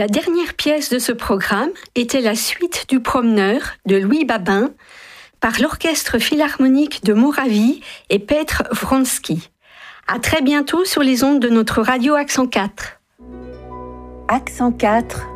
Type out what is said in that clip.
La dernière pièce de ce programme était la suite du Promeneur de Louis Babin par l'Orchestre Philharmonique de Moravie et Petr Vronsky. À très bientôt sur les ondes de notre radio Accent 4. Accent 4,